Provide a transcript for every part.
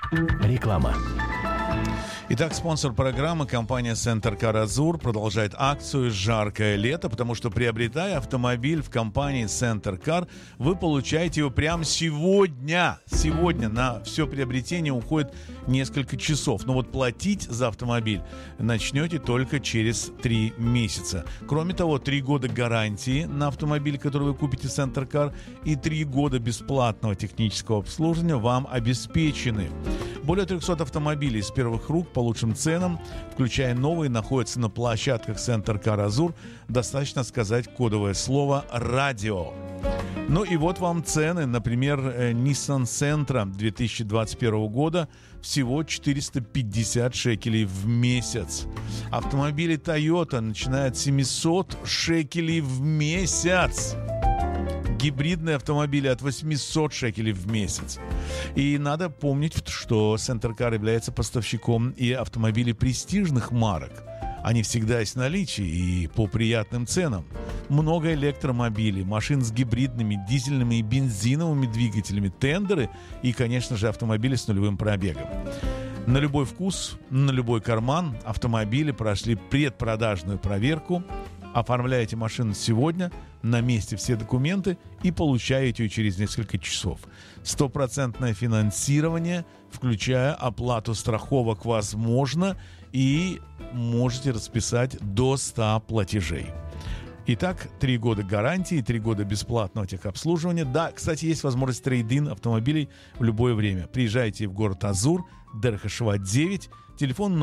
Реклама. Итак, спонсор программы, компания Center Car Azur, продолжает акцию «Жаркое лето», потому что, приобретая автомобиль в компании Center Car, вы получаете его прямо сегодня. Сегодня на все приобретение уходит несколько часов. Но вот платить за автомобиль начнете только через 3 месяца. Кроме того, 3 года гарантии на автомобиль, который вы купите в Center Car, и 3 года бесплатного технического обслуживания вам обеспечены. Более 300 автомобилей из первых рук по лучшим ценам, включая новые, находятся на площадках Center Car Azur. Достаточно сказать кодовое слово «радио». Ну и вот вам цены. Например, Nissan Sentra 2021 года всего 450 шекелей в месяц. Автомобили Toyota начинают с 700 шекелей в месяц. Гибридные автомобили от 800 шекелей в месяц. И надо помнить, что Center Car является поставщиком и автомобилей престижных марок. Они всегда есть в наличии и по приятным ценам. Много электромобилей, машин с гибридными, дизельными и бензиновыми двигателями, тендеры и, конечно же, автомобили с нулевым пробегом. На любой вкус, на любой карман автомобили прошли предпродажную проверку. Оформляете машину сегодня, на месте все документы и получаете ее через несколько часов. 100% финансирование, включая оплату страховок, возможно, и можете расписать до 100 платежей. Итак, 3 года гарантии, 3 года бесплатного техобслуживания. Да, кстати, есть возможность трейд-ин автомобилей в любое время. Приезжайте в город Азур, Дер-Хашава 9, телефон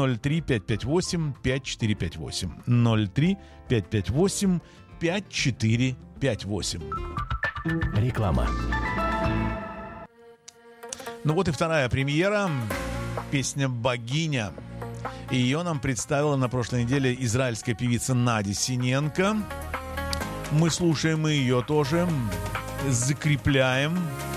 03-558-5458. 03-558-5458. Реклама. Ну вот и вторая премьера. Песня «Богиня». И ее нам представила на прошлой неделе израильская певица Надя Синенко. Мы слушаем ее тоже, закрепляем